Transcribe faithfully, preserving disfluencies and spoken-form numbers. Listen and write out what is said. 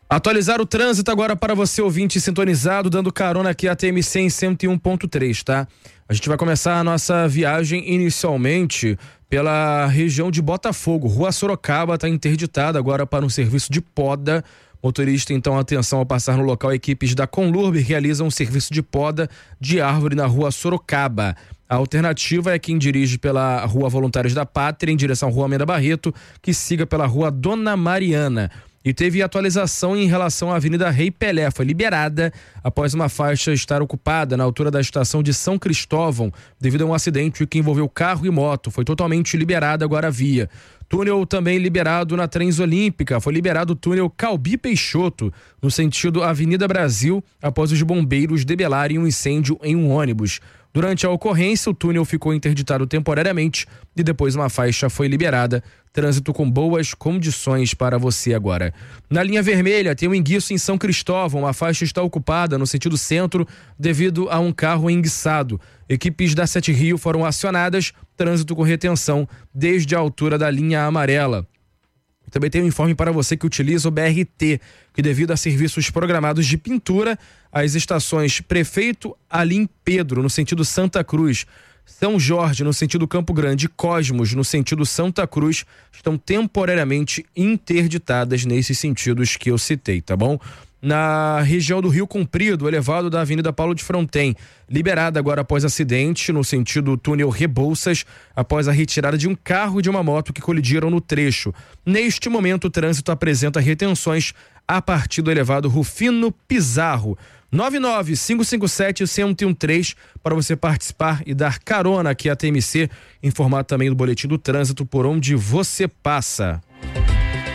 Atualizar o trânsito agora para você, ouvinte sintonizado, dando carona aqui a T M C em cento e um ponto três, tá? A gente vai começar a nossa viagem inicialmente pela região de Botafogo. Rua Sorocaba está interditada agora para um serviço de poda. Motorista, então, atenção ao passar no local. Equipes da Conlurb realizam um serviço de poda de árvore na Rua Sorocaba. A alternativa é quem dirige pela Rua Voluntários da Pátria em direção à Rua Amenda Barreto, que siga pela Rua Dona Mariana. E teve atualização em relação à Avenida Rei Pelé. Foi liberada após uma faixa estar ocupada na altura da estação de São Cristóvão devido a um acidente que envolveu carro e moto. Foi totalmente liberada agora a via. Túnel também liberado na Transolímpica. Foi liberado o túnel Calbi Peixoto, no sentido Avenida Brasil, após os bombeiros debelarem um incêndio em um ônibus. Durante a ocorrência, o túnel ficou interditado temporariamente e depois uma faixa foi liberada. Trânsito com boas condições para você agora. Na linha vermelha tem um enguiço em São Cristóvão. A faixa está ocupada no sentido centro devido a um carro enguiçado. Equipes da Sete Rio foram acionadas. Trânsito com retenção desde a altura da linha amarela. Também tem um informe para você que utiliza o B R T, que devido a serviços programados de pintura, as estações Prefeito Alim Pedro, no sentido Santa Cruz, São Jorge, no sentido Campo Grande, e Cosmos, no sentido Santa Cruz, estão temporariamente interditadas nesses sentidos que eu citei, tá bom? Na região do Rio Comprido, o elevado da Avenida Paulo de Fronten, liberada agora após acidente no sentido túnel Rebouças, após a retirada de um carro e de uma moto que colidiram no trecho. Neste momento, o trânsito apresenta retenções a partir do elevado Rufino Pizarro. nove nove cinco cinco sete um zero um três para você participar e dar carona aqui à T M C, informar também do boletim do trânsito por onde você passa.